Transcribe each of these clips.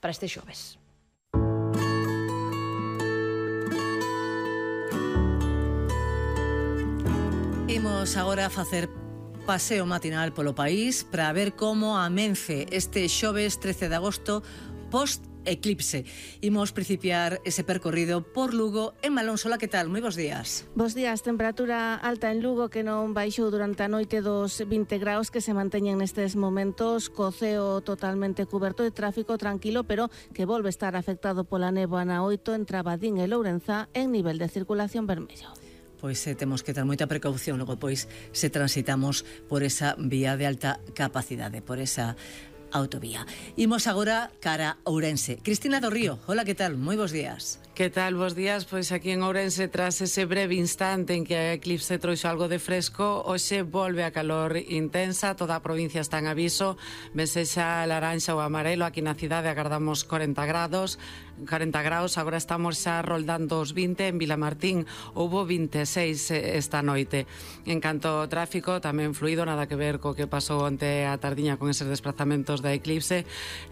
para este xoves. Imos agora facer paseo matinal polo país para ver como amense este xoves 13 de agosto post-eclipse. Imos principiar ese percorrido por Lugo en Malonsola. Que tal? Moi bons días. Bos días. Temperatura alta en Lugo que non baixou durante a noite dos 20 graus que se manteñen nestes momentos, co ceo totalmente cuberto de tráfico tranquilo, pero que volve estar afectado pola néboa na 8 entre Abadín e Lourenzá en nivel de circulación vermello. Pois temos que ter moita precaución logo pois se transitamos por esa vía de alta capacidade, por esa autovía. Imos agora cara a Ourense. Cristina do Río, hola, que tal? Moi bons días. Que tal, bos días? Pois aquí en Ourense, tras ese breve instante en que a eclipse trouxo algo de fresco, hoxe volve a calor intensa, toda a provincia está en aviso, ben sexa laranxa ou amarelo. Aquí na cidade agardamos 40 graus, agora estamos xa roldando os 20, en Vilamartín houbo 26 esta noite. En canto ao tráfico, tamén fluido, nada que ver co que pasou onte a tardiña con eses desplazamentos da eclipse.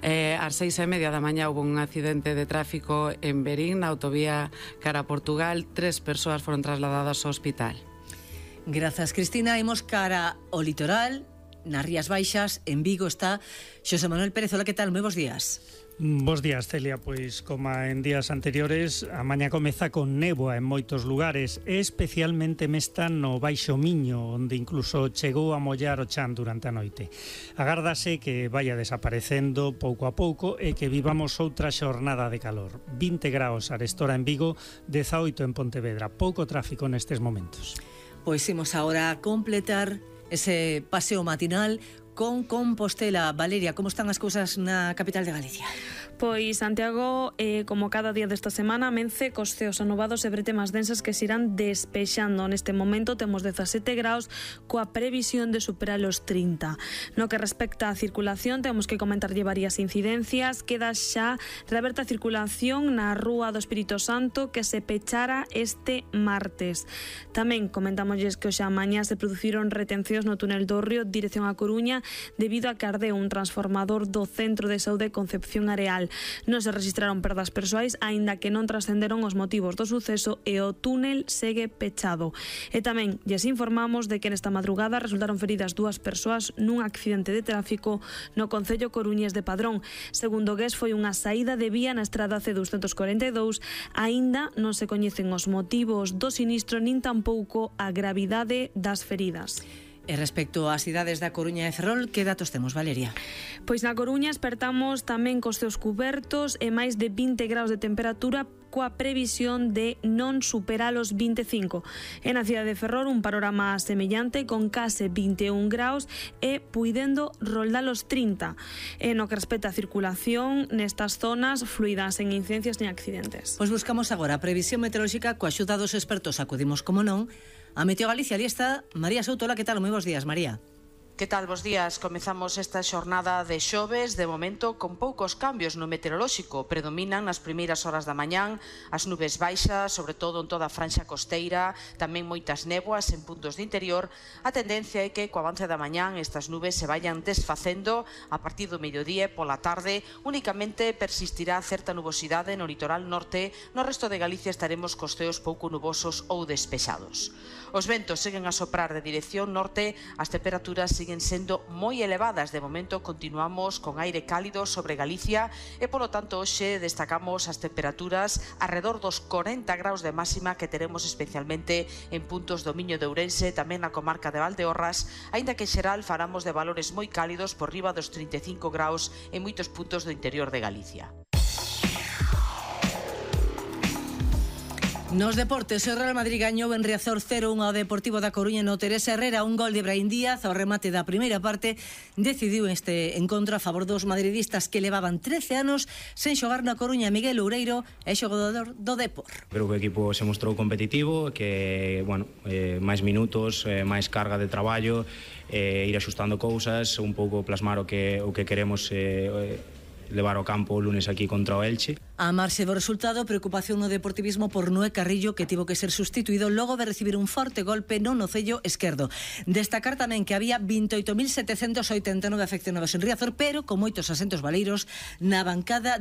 Ás 6:30 da mañá houve un accidente de tráfico en Verín, na autovía cara a Portugal. 3 persoas foron trasladadas ao hospital. Grazas, Cristina. Imos cara ao litoral, nas Rías Baixas, en Vigo está Xosé Manuel Pérez. Hola, que tal? Moi bons días. Bos días, Celia. Pois, como en días anteriores, a mañá comeza con néboa en moitos lugares, e especialmente mesta no Baixo Miño, onde incluso chegou a mollar o chan durante a noite. Agárdase que vaya desaparecendo pouco a pouco e que vivamos outra xornada de calor. 20 graus arestora en Vigo, 18 en Pontevedra. Pouco tráfico nestes momentos. Pois imos agora a completar ese paseo matinal con Compostela. Valeria, como están as cousas na capital de Galicia? Pois Santiago, como cada día desta semana, amense cos ceos anubados e bretemas densas que se irán despexando. Neste momento temos 17 graus coa previsión de superar os 30. No que respecta á circulación, temos que comentarlle varias incidencias. Queda xa reaberta a circulación na Rúa do Espírito Santo, que se pechara este martes. Tamén comentámosles que hoxe a mañá se produciron retencións no túnel do Río dirección a Coruña debido a que ardeu un transformador do Centro de Saúde Concepción Areal. Non se registraron perdas persoais, aínda que non trascenderon os motivos do suceso e o túnel segue pechado. E tamén lles informamos de que nesta madrugada resultaron feridas 2 persoas nun accidente de tráfico no concello coruñés de Padrón. Segundo GES, foi unha saída de vía na estrada C242, aínda non se coñecen os motivos do sinistro nin tampouco a gravidade das feridas. E respecto ás cidades da Coruña e Ferrol, que datos temos, Valeria? Pois na Coruña espertamos tamén cos ceos cubertos e máis de 20 graus de temperatura coa previsión de non superar os 25. E na cidade de Ferrol un panorama semellante con case 21 graus e puidendo roldar os 30. E no que respecta a circulación nestas zonas fluidas en incidencias nin accidentes. Pois buscamos agora a previsión meteorolóxica coa axuda dos expertos. Acudimos, como non, a Meteo Galicia. Ali está María Souto. Hola, que tal? Moi bons días, María. Que tal, bos días? Comezamos esta xornada de xoves, de momento con poucos cambios no meteorolóxico. Predominan nas primeiras horas da mañán as nubes baixas, sobre todo en toda a franxa costeira, tamén moitas néboas en puntos de interior. A tendencia é que co avance da mañán estas nubes se vayan desfacendo a partir do mediodía e pola tarde. Únicamente persistirá certa nubosidade no litoral norte. No resto de Galicia estaremos cos ceos pouco nubosos ou despexados. Os ventos seguen a soprar de dirección norte, as temperaturas siguen sendo moi elevadas. De momento continuamos con aire cálido sobre Galicia e, polo tanto, hoxe destacamos as temperaturas arredor dos 40 graus de máxima que teremos especialmente en puntos do Miño de Ourense, tamén na comarca de Valdeorras, aínda que en xeral falamos de valores moi cálidos por riba dos 35 graus en moitos puntos do interior de Galicia. Nos deportes, o Real Madrid gañou en Riazor 0-1 ao Deportivo da Coruña no Teresa Herrera. Un gol de Brahim Díaz ao remate da primeira parte decidiu este encontro a favor dos madridistas que levaban 13 anos sen xogar na Coruña. Miguel Oureiro é xogador do Depor. Creo que o equipo se mostrou competitivo, que máis minutos, máis carga de traballo, ir axustando cousas, un pouco plasmar o que queremos levar ao campo o lunes aquí contra o Elche. A marxe do resultado, preocupación no deportivismo por Noé Carrillo, que tivo que ser sustituído logo de recibir un forte golpe no nocello esquerdo. Destacar tamén que había 28.789 afeccionados en Riazor, pero con moitos asentos baleiros na bancada